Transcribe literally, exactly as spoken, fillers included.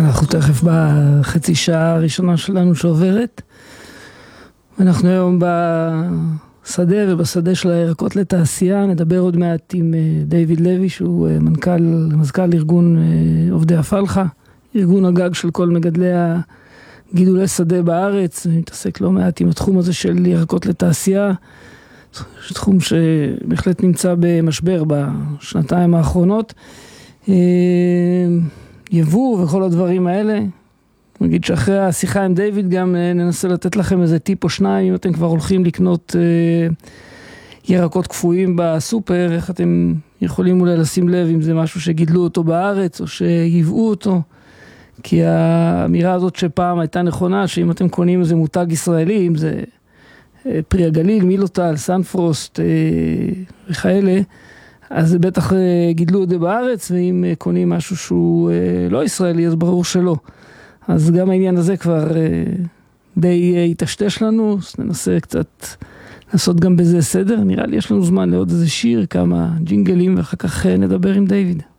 אנחנו תכף בחצי שעה הראשונה שלנו שעוברת. אנחנו היום בשדה ובשדה של הירקות לתעשייה. נדבר עוד מעט עם דיוויד לוי, שהוא מנכ"ל, מזכ"ל ארגון עובדי הפלחה, ארגון הגג של כל מגדלי הגידולי שדה בארץ. מתעסק לא מעט עם התחום הזה של ירקות לתעשייה, תחום שבהחלט נמצא במשבר בשנתיים האחרונות. יבוא וכל הדברים האלה. נגיד שאחרי השיחה עם דיוויד גם ננסה לתת לכם איזה טיפ או שניים, אם אתם כבר הולכים לקנות אה, ירקות קפואים בסופר, איך אתם יכולים אולי לשים לב אם זה משהו שגידלו אותו בארץ או שיבאו אותו. כי האמירה הזאת שפעם הייתה נכונה, שאם אתם קונים איזה מותג ישראלי, אם זה אה, פרי הגליל, מילוטל, סנפרוסט אה, וכאלה, אז זה בטח גידלו את זה בארץ, ואם קונים משהו שהוא לא ישראלי, אז ברור שלא. אז גם העניין הזה כבר די יתשתש לנו, אז ננסה קצת לעשות גם בזה סדר. נראה לי יש לנו זמן לעוד איזה שיר, כמה ג'ינגלים, ואחר כך נדבר עם דיוויד.